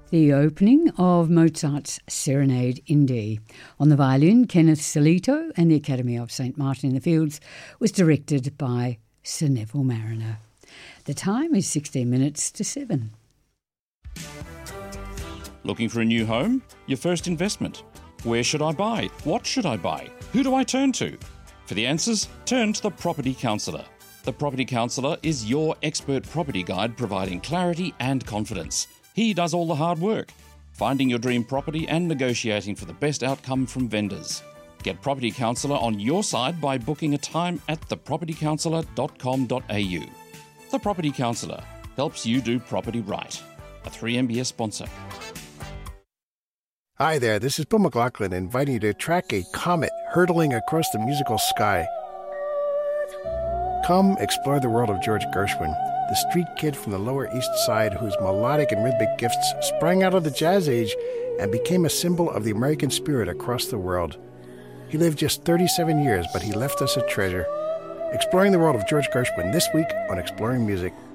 The opening of Mozart's Serenade in D. On the violin, Kenneth Solito, and the Academy of St. Martin in the Fields was directed by Sir Neville Mariner. The time is 16 minutes to 7. Looking for a new home? Your first investment? Where should I buy? What should I buy? Who do I turn to? For the answers, turn to the Property Counsellor. The Property Counsellor is your expert property guide providing clarity and confidence. He does all the hard work, finding your dream property and negotiating for the best outcome from vendors. Get Property Counsellor on your side by booking a time at thepropertycounsellor.com.au. The Property Counsellor helps you do property right. A 3MBS sponsor. Hi there, this is Bill McLaughlin inviting you to track a comet hurtling across the musical sky. Come explore the world of George Gershwin, the street kid from the Lower East Side whose melodic and rhythmic gifts sprang out of the jazz age and became a symbol of the American spirit across the world. He lived just 37 years, but he left us a treasure. Exploring the world of George Gershwin this week on Exploring Music.